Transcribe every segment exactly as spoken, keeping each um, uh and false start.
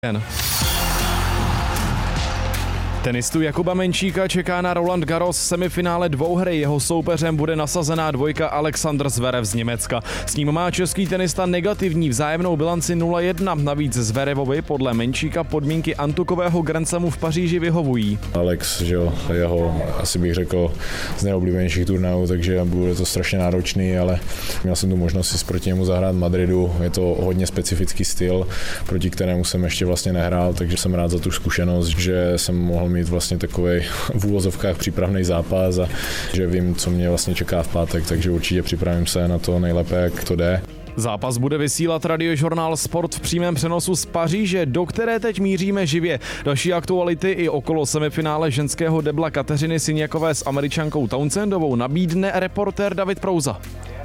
Jen. Tenistu Jakuba Menčíka čeká na Roland Garros semifinále dvouhry. Jeho soupeřem bude nasazená dvojka Alexander Zverev z Německa. S ním má český tenista negativní vzájemnou bilanci nula jedna. Navíc Zverevovi podle Menčíka podmínky antukového Grand Slamu v Paříži vyhovují. Alex, že jo, jeho asi bych řekl z nejoblíbenějších turnajů, takže bude to strašně náročný, ale měl jsem tu možnost si proti němu zahrát v Madridu. Je to hodně specifický styl, proti kterému jsem ještě vlastně nehrál, takže jsem rád za tu zkušenost, že jsem mohl mít vlastně takovej v úvozovkách přípravný zápas a že vím, co mě vlastně čeká v pátek, takže určitě připravím se na to nejlépe, jak to jde. Zápas bude vysílat Radiožurnál Sport v přímém přenosu z Paříže, do které teď míříme živě. Další aktuality i okolo semifinále ženského debla Kateřiny Siniakové s Američankou Townsendovou nabídne reportér David Prouza.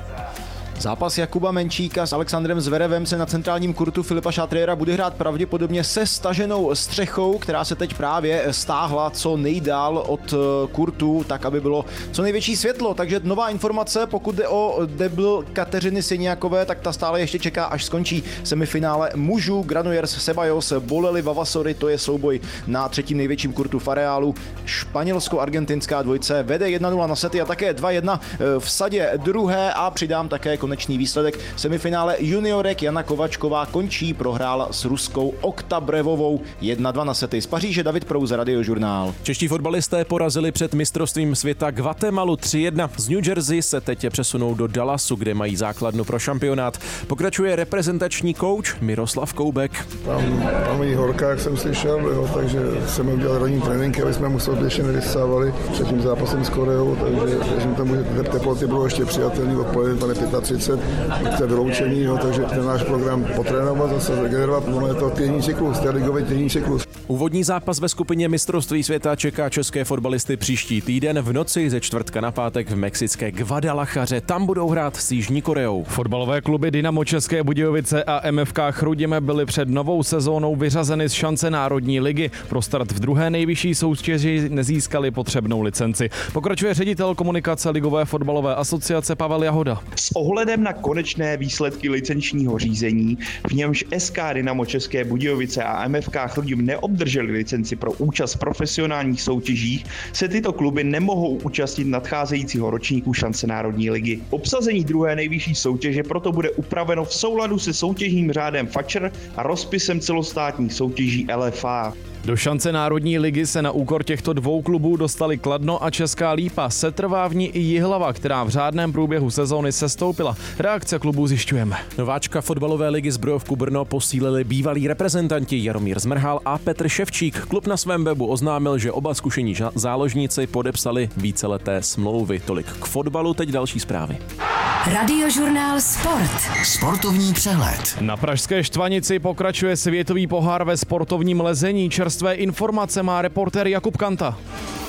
Zápas Jakuba Menčíka s Alexandrem Zverevem se na centrálním kurtu Filipa Chatriera bude hrát pravděpodobně se staženou střechou, která se teď právě stáhla co nejdál od kurtu, tak aby bylo co největší světlo. Takže nová informace, pokud jde o debl Kateřiny Siniakové, tak ta stále ještě čeká, až skončí semifinále mužů. Granollers Ceballos, Bolelli Vavasori, to je souboj na třetím největším kurtu v areálu. Španělsko-argentinská dvojice vede jedna nula na sety a také dva jedna v sadě druhé a přidám také konečný výsledek semifinále juniorek. Jana Kovačková končí, prohrála s ruskou Oktabrevovou jedna dva na sety. Z Paříže David Prouza, Radiožurnál. Čeští fotbalisté porazili před mistrovstvím světa Guatemalu tři jedna. Z New Jersey se teď přesunou do Dallasu, kde mají základnu pro šampionát. Pokračuje reprezentační kouč Miroslav Koubek. Tam, tam je horka, jak jsem slyšel, jo, takže jsme udělali ranní tréninky, aby jsme museli ještě nevysávali před tím zápasem s Koreou, takže věřím tomu, že teploty budou ještě přijatelné odpoledne třicet pět, to je vyloučený, jo, takže ten náš program potrénovat, zase regenerovat, no je to týdenní cyklus, to je ligový týdenní cyklus. Úvodní zápas ve skupině mistrovství světa čeká české fotbalisty příští týden v noci ze čtvrtka na pátek v mexické Guadalajaře. Tam budou hrát s Jižní Koreou. Fotbalové kluby Dynamo České Budějovice a M F K Chrudim byly před novou sezónou vyřazeny z šance Národní ligy. Pro start v druhé nejvyšší soutěži nezískali potřebnou licenci. Pokračuje ředitel komunikace Ligové fotbalové asociace Pavel Jahoda. S ohledem na konečné výsledky licenčního řízení, v němž S K Dynamo České Budějovice a M F K Chrudim neobdrželi licenci pro účast v profesionálních soutěžích, se tyto kluby nemohou účastnit nadcházejícího ročníku šance Národní ligy. Obsazení druhé nejvyšší soutěže proto bude upraveno v souladu se soutěžním řádem F A Č R a rozpisem celostátních soutěží L F A. Do šance Národní ligy se na úkor těchto dvou klubů dostali Kladno a Česká Lípa. Setrvá v ní i Jihlava, která v řádném průběhu sezóny sestoupila. Reakce klubů zjišťujeme. Nováčka fotbalové ligy Zbrojovku Brno posílili bývalí reprezentanti Jaromír Zmrhal a Petr Ševčík. Klub na svém webu oznámil, že oba zkušení záložníci podepsali víceleté smlouvy. Tolik k fotbalu, teď další zprávy. Radiožurnál Sport. Sportovní přehled. Na pražské Štvanici pokračuje světový pohár ve sportovním lezení. Čerstvé informace má reportér Jakub Kanta.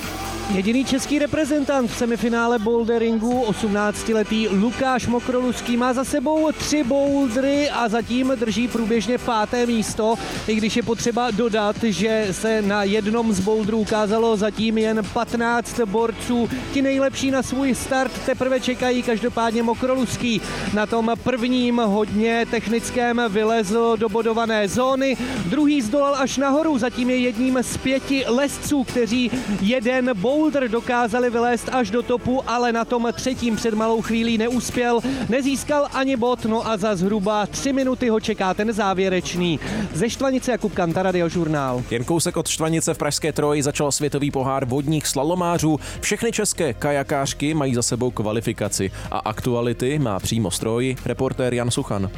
Jediný český reprezentant v semifinále boulderingu, osmnáctiletý Lukáš Mokroluský, má za sebou tři bouldry a zatím drží průběžně páté místo, i když je potřeba dodat, že se na jednom z bouldrů ukázalo zatím jen patnáct borců. Ti nejlepší na svůj start teprve čekají, každopádně Mokroluský na tom prvním hodně technickém vylezl do bodované zóny, druhý zdolal až nahoru, zatím je jedním z pěti lezců, kteří jeden boulder Boulder dokázali vylézt až do topu, ale na tom třetím před malou chvílí neuspěl, nezískal ani bod, no a za zhruba tři minuty ho čeká ten závěrečný. Ze Štvanice Jakub Kanta, Radiožurnál. Jen kousek od Štvanice v pražské Troji začal světový pohár vodních slalomářů. Všechny české kajakářky mají za sebou kvalifikaci a aktuality má přímo z Troji reportér Jan Suchan.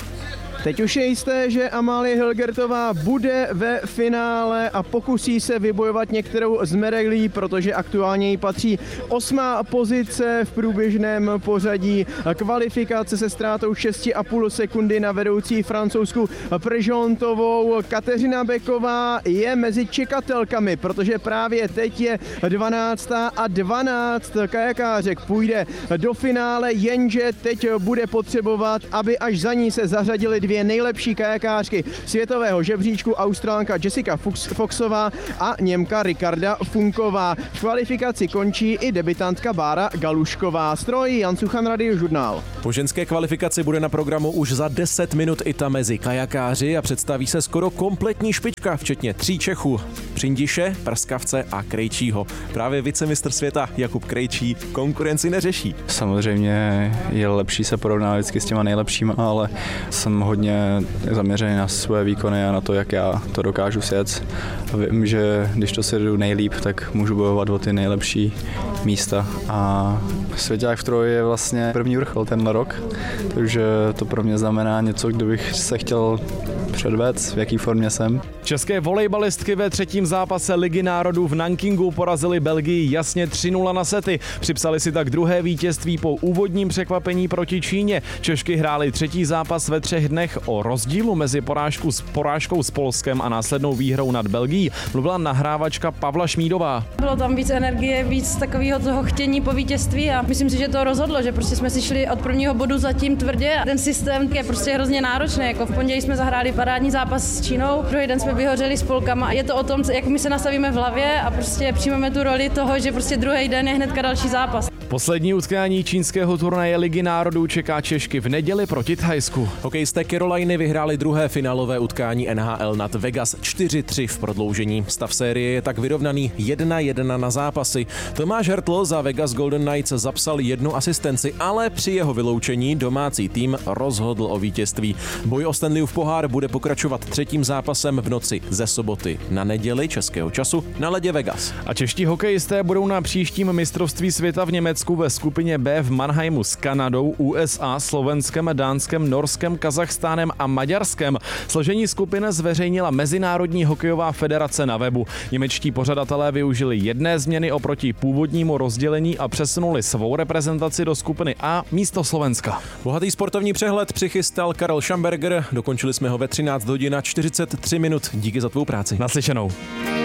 Teď už je jisté, že Amálie Hilgertová bude ve finále a pokusí se vybojovat některou z medailí, protože aktuálně jí patří osmá pozice v průběžném pořadí kvalifikace se ztrátou šest a půl sekundy na vedoucí francouzsku Prežontovou. Kateřina Beková je mezi čekatelkami, protože právě teď je dvanáctá a dvanáct kajakářek půjde do finále, jenže teď bude potřebovat, aby až za ní se zařadili dvě dvě nejlepší kajakářky světového žebříčku, Australanka Jessica Foxová a Němka Ricarda Funková. V kvalifikaci končí i debutantka Bára Galušková. Stroj Jan Suchan, Radiožurnál. Po ženské kvalifikaci bude na programu už za deset minut i ta mezi kajakáři a představí se skoro kompletní špička, včetně tří Čechů. Přindiše, Prskavce a Krejčího. Právě vicemistr světa Jakub Krejčí konkurenci neřeší. Samozřejmě je lepší se porovnávat vždycky s těma nejlepšíma, ale jsem hodně zaměřený na své výkony a na to, jak já to dokážu sjet. A vím, že když to si jdu nejlíp, tak můžu bojovat o ty nejlepší místa. A Svěťák v troji je vlastně první vrchol tenhle rok, takže to pro mě znamená něco, kdo bych se chtěl předvést, v jaký formě jsem. České volejbalistky ve třetím zápase Ligy národů v Nankingu porazily Belgii jasně tři nula na sety. Připsali si tak druhé vítězství po úvodním překvapení proti Číně. Češky hrály třetí zápas ve třech dnech. O rozdílu mezi porážku s porážkou s Polskem a následnou výhrou nad Belgií mluvila nahrávačka Pavla Šmídová. Bylo tam víc energie, víc takového toho chtění po vítězství a myslím si, že to rozhodlo, že prostě jsme si šli od prvního bodu zatím tvrdě a ten systém je prostě hrozně náročný. Jako v pondělí jsme zahráli parádní zápas s Čínou, druhý den jsme vyhořeli s Polkama. Je to o tom, jak my se nastavíme v hlavě a prostě přijmeme tu roli toho, že prostě druhý den je hnedka další zápas. Poslední utkání čínského turnaje Ligy národů čeká Češky v neděli proti Thajsku. Hokejisté Caroliny vyhráli druhé finálové utkání N H L nad Vegas čtyři tři v prodloužení. Stav série je tak vyrovnaný jedna jedna na zápasy. Tomáš Hertl za Vegas Golden Knights zapsal jednu asistenci, ale při jeho vyloučení domácí tým rozhodl o vítězství. Boj o Stanleyův pohár bude pokračovat třetím zápasem v noci ze soboty na neděli českého času na ledě Vegas. A čeští hokejisté budou na příštím mistrovství světa v Německu ve skupině B v Mannheimu s Kanadou, U S A, Slovenskem, Dánskem, Norskem, Kazachstánem a Maďarskem. Složení skupiny zveřejnila Mezinárodní hokejová federace na webu. Němečtí pořadatelé využili jedné změny oproti původnímu rozdělení a přesunuli svou reprezentaci do skupiny A místo Slovenska. Bohatý sportovní přehled přichystal Karel Schamberger. Dokončili jsme ho ve třináct hodin a čtyřicet tři minut. Díky za tvou práci. Naslyšenou.